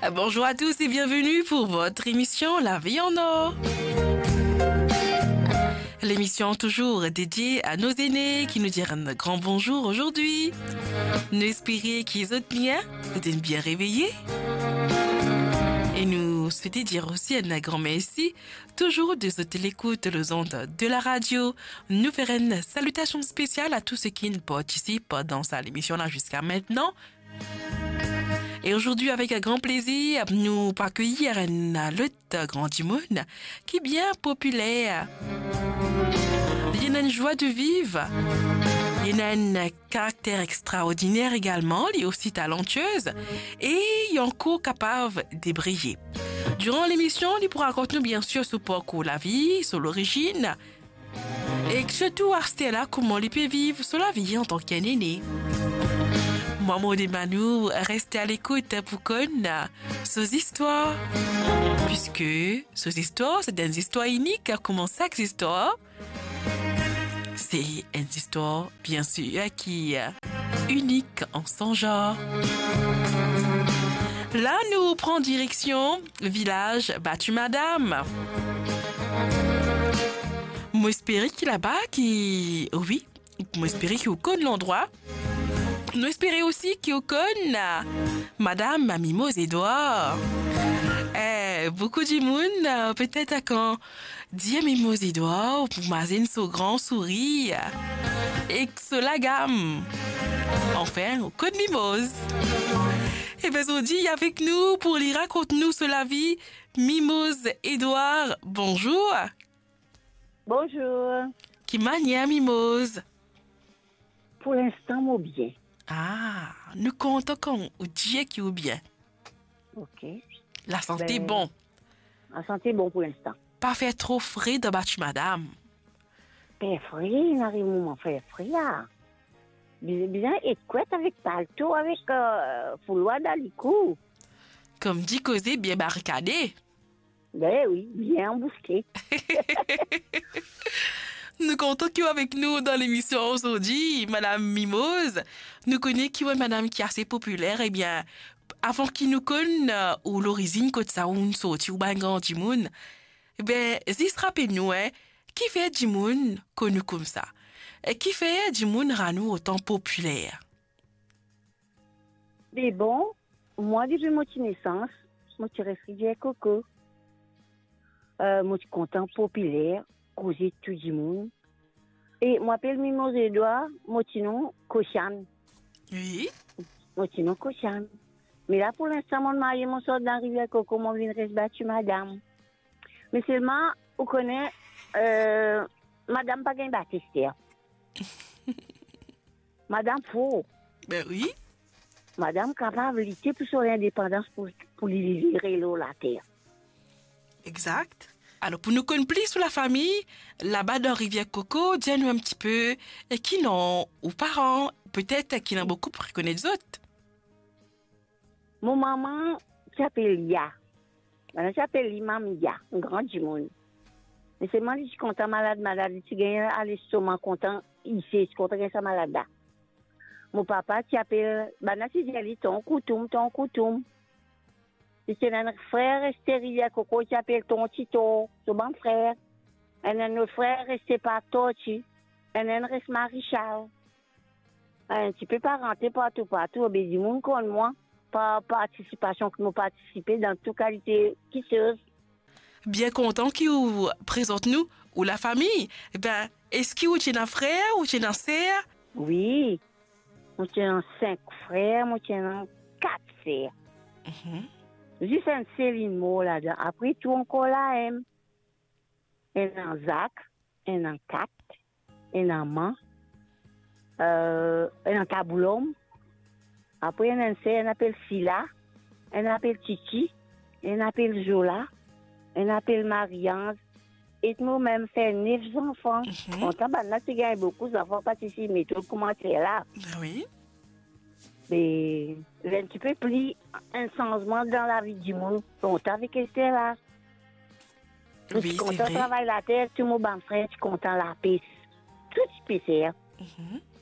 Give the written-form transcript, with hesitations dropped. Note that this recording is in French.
Bonjour à tous et bienvenue pour votre émission La vie en or. L'émission toujours dédiée à nos aînés qui nous diront un grand bonjour aujourd'hui. Nous espérons qu'ils ont bien, bien réveillés. Et nous souhaitons dire aussi un grand merci, toujours de sauter l'écoute les ondes de la radio. Nous ferons une salutation spéciale à tous ceux qui participent dans l'émission là jusqu'à maintenant. Et aujourd'hui, avec un grand plaisir, nous accueillir un autre grand du monde qui est bien populaire. Il y a une joie de vivre. Il y a un caractère extraordinaire également. Il est aussi talentueuse. Et il est encore capable de briller. Durant l'émission, il pourra raconter bien sûr ce parcours la vie, sur l'origine. Et surtout, rester là, comment il peut vivre sur la vie en tant qu'aîné. Maman et Manu, restez à l'écoute pour connaître ces histoires. Puisque ces histoires, c'est des histoires uniques. Comment ça, ces histoires? C'est une histoire, bien sûr, qui est unique en son genre. Là, nous prenons direction village Battu Madame. Moi, j'espère qu'il là-bas, oui, moi, j'espère qu'il connaît l'endroit. Nous espérons aussi qu'il connaît Madame Mimose Edouard. Beaucoup de monde, peut-être quand dit Mimose Edouard pour maser ce grand sourire et que cela gamme. Enfin, au code Mimose. Et bien, on dit avec nous pour lui raconter nous sur la vie. Mimose Edouard, bonjour. Bonjour. Qui mania Mimose? Pour l'instant, mon bien. Ah, nous comptons qu'on Dieu qui est bien. Ok. La santé bon. La santé bon pour l'instant. Pas faire trop frais de Battu Madame. Faire frais, il arrive un moment faire frais là. Bien écoute avec palto, avec fouloir d'alicou. Comme dit causé bien barricadé. Ben oui, bien embusqué. Nous comptons qui est avec nous dans l'émission aujourd'hui, Madame Mimose. Nous connaissons qui est Madame qui est assez populaire. Eh bien, avant qu'il nous connaisse ou l'origine quand ça on sorti ou bangan du monde, eh bien, si se rappelle nous qui fait du monde connu comme ça, et qui fait du monde ranou autant populaire. Mais bon, moi depuis mon naissance, moi je suis coco. Moi je suis content populaire. Causer tout le monde. Et moi, je m'appelle Mimose Edouard, moi, je suis Cochane. Oui. Moi, je suis Cochane. Mais là, pour l'instant, mon mari, mon sort dans la rivière Coco, mon vin reste battu, madame. Mais seulement, on connaît, madame pas gain Baptiste. Madame Faux. Ben oui. Madame capable de lutter pour son indépendance pour libérer l'eau, la terre. Exact. Alors, pour nous connaître plus sur la famille, là-bas dans Rivière Coco, dis-nous un petit peu, qui n'ont, ou parents, peut-être qui n'ont beaucoup pour connaître les autres. Mon maman s'appelle Ya. Elle s'appelle l'imam Ya, un grand du monde. Mais c'est moi qui suis content, malade, qui gagne à l'estomac, content, ici, je suis content de sa malade. Mon papa s'appelle, si j'ai ton coutoum. C'est un frère resté Rivière Coco qui s'appelle ton Tito, son bon frère. Et un autre frère resté par Torchi. Et un reste Marie-Charles. Un petit peu parenté partout, mais du monde comme moi, par participation que nous participons dans toute qualité quitteuse. Bien content qu'il vous présente nous, ou la famille. Eh ben, est-ce qu'il y a un frère ou une sœur? Oui. Moi, j'ai 5 frères, moi, j'ai 4 sœurs. Juste un Céline mot là-dedans. Après tout, encore là, un en Zach, un en Kat, un en Man, un en Kaboulom. Après, un en appelle Silla, un appelle Titi, un appelle Jola, un appelle Marianne. Et nous-mêmes, fait 9 enfants. On tabarnak, c'est gagné beaucoup d'enfants participent, mais tout comment c'est là. Oui. Mais un petit peu plus un changement dans la vie du monde. Content avec Esther là. Je suis content de travailler la terre, tout mon bon frère, je suis content la paix. Tout spécial.